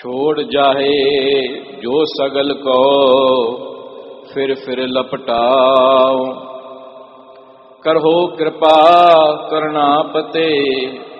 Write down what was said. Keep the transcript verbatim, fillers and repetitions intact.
छोड़ जाहे जो सगल को फिर फिर लपटाओ। करहो कृपा करनापते